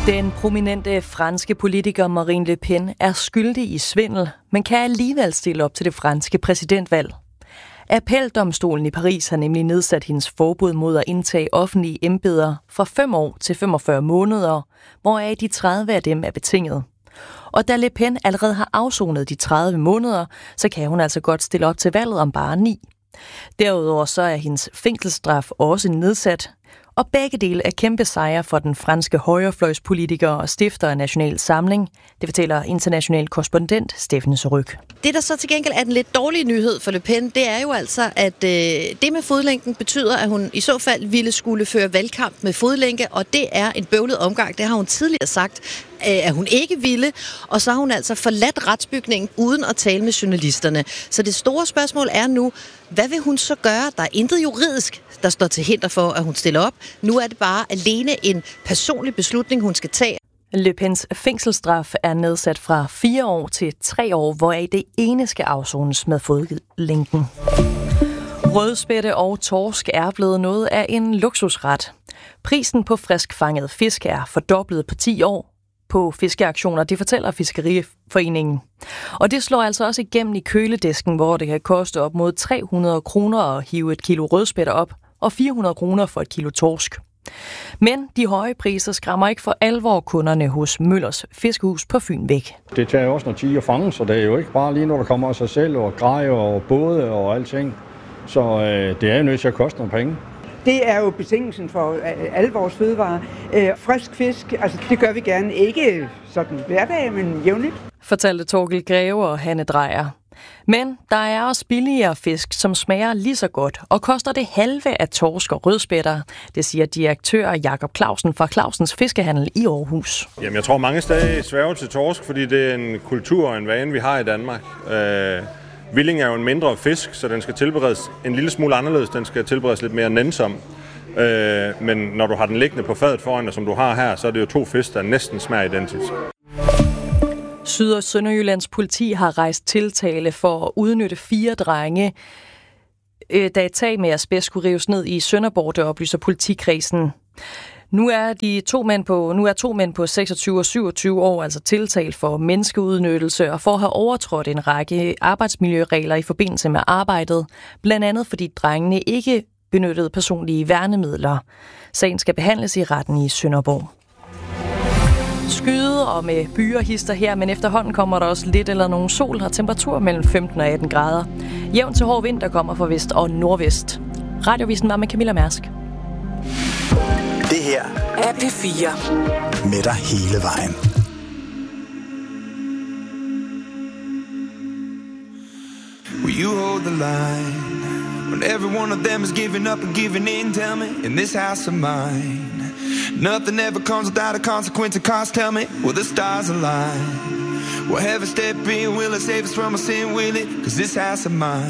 Den prominente franske politiker Marine Le Pen er skyldig i svindel, men kan alligevel stille op til det franske præsidentvalg. Appeldomstolen i Paris har nemlig nedsat hendes forbud mod at indtage offentlige embeder fra 5 år til 45 måneder, hvoraf de 30 af dem er betinget. Og da Le Pen allerede har afsonet de 30 måneder, så kan hun altså godt stille op til valget om bare 9. Derudover så er hendes fængselsstraf også nedsat, og begge dele er kæmpe sejre for den franske højrefløjspolitiker og stifter af National Samling. Det fortæller international korrespondent Steffen Surrugue. Det, der så til gengæld er den lidt dårlige nyhed for Le Pen, det er jo altså, at det med fodlænken betyder, at hun i så fald ville skulle føre valgkamp med fodlænke, og det er en bøvlet omgang. Det har hun tidligere sagt, at hun ikke ville, og så har hun altså forladt retsbygningen uden at tale med journalisterne. Så det store spørgsmål er nu, hvad vil hun så gøre? Der er intet juridisk, der står til hinder for, at hun stiller op. Nu er det bare alene en personlig beslutning, hun skal tage. Le Pens fængselsstraf er nedsat fra 4 år til 3 år, hvoraf det ene skal afsones med fodlænken. Rødspætte og torsk er blevet noget af en luksusret. Prisen på friskfanget fisk er fordoblet på 10 år på fiskeaktioner, det fortæller Fiskeriforeningen. Og det slår altså også igennem i køledisken, hvor det kan koste op mod 300 kroner at hive et kilo rødspætte op, og 400 kroner for et kilo torsk. Men de høje priser skræmmer ikke for alvor kunderne hos Møllers Fiskehus på Fyn væk. Det tager også noget tid at fange, så det er jo ikke bare lige, når der kommer af sig selv og grejer og både og alting. Så det er jo nødt til at koste nogle penge. Det er jo betingelsen for alle vores fødevarer. Frisk fisk, altså det gør vi gerne. Ikke sådan hverdag, men jævnligt. Fortalte Torgild Greve og Hanne Drejer. Men der er også billigere fisk, som smager lige så godt og koster det halve af torsk og rødspætter. Det siger direktør Jakob Clausen fra Clausens Fiskehandel i Aarhus. Jamen, jeg tror mange steder sværger til torsk, fordi det er en kultur og en vane, vi har i Danmark. Villing er jo en mindre fisk, så den skal tilberedes en lille smule anderledes. Den skal tilberedes lidt mere nænsom. Men når du har den liggende på fadet foran dig, som du har her, så er det jo 2 fisk, der næsten smager identisk. Syd- og Sønderjyllands politi har rejst tiltale for at udnytte 4 drenge, da et tag med asbest skulle rives ned i Sønderborg, det oplyser politikredsen. Nu er 2 mænd på 26 og 27 år altså tiltalt for menneskeudnyttelse og for at have overtrådt en række arbejdsmiljøregler i forbindelse med arbejdet, blandt andet fordi drengene ikke benyttede personlige værnemidler. Sagen skal behandles i retten i Sønderborg. Skyde og med byer hister her, men efterhånden kommer der også lidt eller nogen sol og temperatur mellem 15 og 18 grader. Jævn til hård vind, der kommer fra vest og nordvest. Radiovisen var med Camilla Mærsk. Det her er P4. Med dig hele vejen. Will you hold the line when every one of them is giving up and giving in? Tell me, in this house of mine, nothing ever comes without a consequence of cost. Tell me, will the stars align? Will heaven step in? Will it save us from our sin? Will it? 'Cause this house of mine